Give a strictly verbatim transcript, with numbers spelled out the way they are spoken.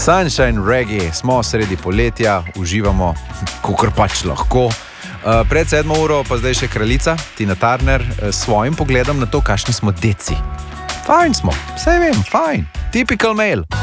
Sunshine Reggae, smo sredi poletja, uživamo, kakor pač lahko. Uh, pred sedmo uro pa zdaj še kraljica, Tina Turner, s svojim pogledom na to, kakšni smo deci. Fajn smo, vse vem, fajn. Typical male.